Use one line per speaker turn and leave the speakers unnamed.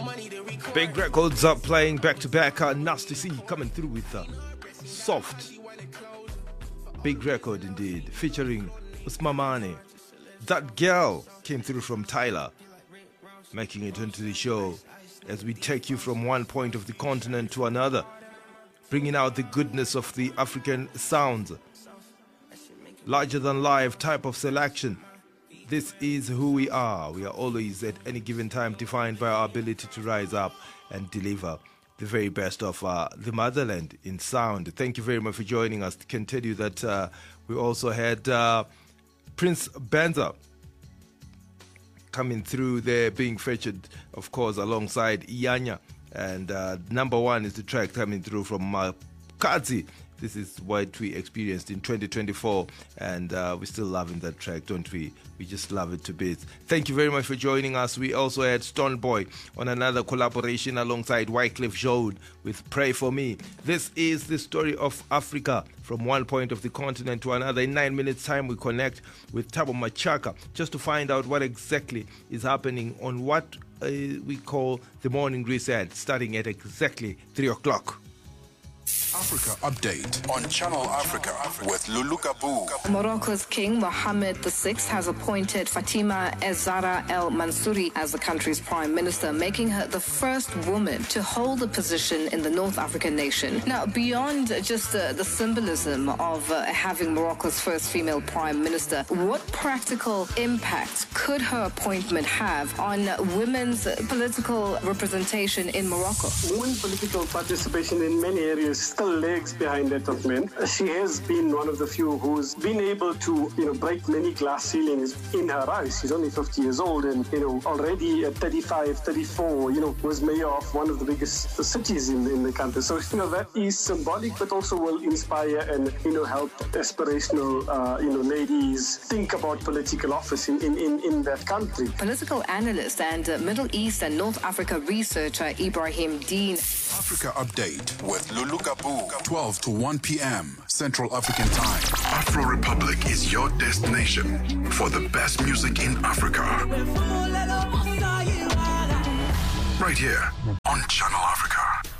Big records are playing back to back. Nasty C coming through with Soft. Big record indeed, featuring Usmamane. That Girl came through from Tyler, making it into the show as we take you from one point of the continent to another, bringing out the goodness of the African sounds. Larger than life type of selection. This is who we are. We are always at any given time defined by our ability to rise up and deliver the very best of the motherland in sound. Thank you very much for joining us. I can tell you that we also had Prince Benza coming through there, being featured, of course, alongside Iyanya. And number one is the track coming through from Kazi. This is what we experienced in 2024, and we're still loving that track, don't we? We just love it to bits. Thank you very much for joining us. We also had Stonebwoy on another collaboration alongside Wycliffe Jean with Pray For Me. This is the story of Africa from one point of the continent to another. In 9 minutes' time, we connect with Thabo Machaka just to find out what exactly is happening on what we call the morning reset, starting at exactly 3 o'clock.
Africa Update on Channel Africa with Lulu Kabu.
Morocco's King Mohammed VI has appointed Fatima Ezzara El Mansouri as the country's prime minister, making her the first woman to hold the position in the North African nation. Now, beyond just the symbolism of having Morocco's first female prime minister, what practical impact could her appointment have on women's political representation in Morocco?
Women's political participation in many areas still lags behind that of men. She has been one of the few who's been able to, break many glass ceilings in her eyes. She's only 50 years old and, already at 35, 34, was mayor of one of the biggest cities in the country. So, that is symbolic, but also will inspire and, help aspirational, ladies think about political office in that country.
Political analyst and Middle East and North Africa researcher Ibrahim Dean.
Africa Update with Lulu Kabu, 12 to 1 p.m. Central African Time. Afro Republic is your destination for the best music in Africa. Right here on Channel Africa.